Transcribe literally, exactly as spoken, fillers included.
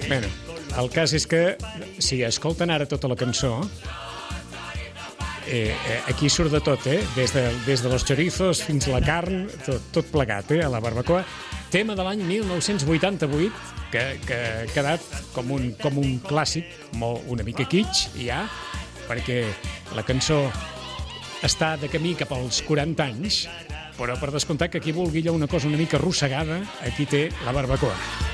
Bueno, el cas és que si escolten ara tota la cançó, eh, eh, aquí surt de tot, eh? Des de, des de los chorizos fins a la carn, tot, tot plegat, eh? A la barbacoa. Tema de l'any mil nou-cents vuitanta-vuit, que, que ha quedat com un, com un clàssic, molt, una mica kitsch, ja, perquè la cançó està de camí cap als quaranta anys, però per descomptat que qui vulgui una cosa una mica arrossegada, aquí té la barbacoa.